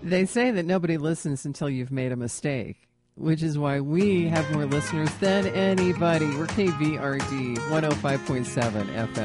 They say that nobody listens until you've made a mistake, which is why we have more listeners than anybody. We're KVRD 105.7 FM.